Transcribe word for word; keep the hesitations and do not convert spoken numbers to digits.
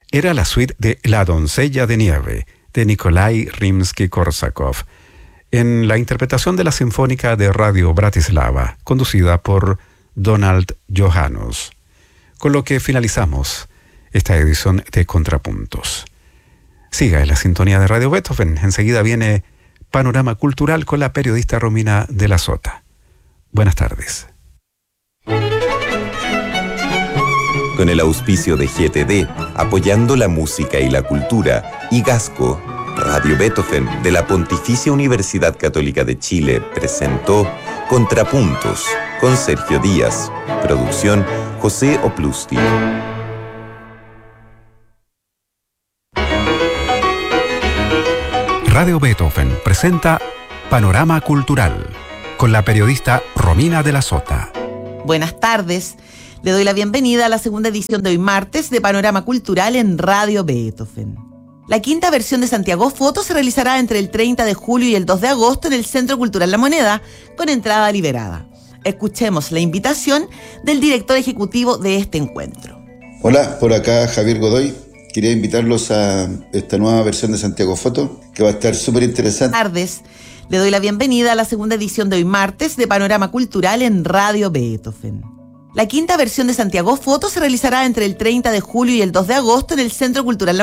era la suite de La doncella de nieve, de Nikolai Rimsky-Korsakov, en la interpretación de la Sinfónica de Radio Bratislava, conducida por Donald Johannes, con lo que finalizamos esta edición de Contrapuntos. Siga en la sintonía de Radio Beethoven. Enseguida viene Panorama Cultural con la periodista Romina de la Sota. Buenas tardes. Con el auspicio de G T D, apoyando la música y la cultura, y Gasco, Radio Beethoven de la Pontificia Universidad Católica de Chile presentó Contrapuntos con Sergio Díaz. Producción José Oplusti. Radio Beethoven presenta Panorama Cultural con la periodista Romina de la Sota. Buenas tardes. Le doy la bienvenida a la segunda edición de hoy martes de Panorama Cultural en Radio Beethoven. La quinta versión de Santiago Foto se realizará entre el treinta de julio y el dos de agosto en el Centro Cultural La Moneda, con entrada liberada. Escuchemos la invitación del director ejecutivo de este encuentro. Hola, por acá Javier Godoy. Quería invitarlos a esta nueva versión de Santiago Foto, que va a estar súper interesante. Buenas tardes. Le doy la bienvenida a la segunda edición de hoy martes de Panorama Cultural en Radio Beethoven. La quinta versión de Santiago Foto se realizará entre el treinta de julio y el dos de agosto en el Centro Cultural La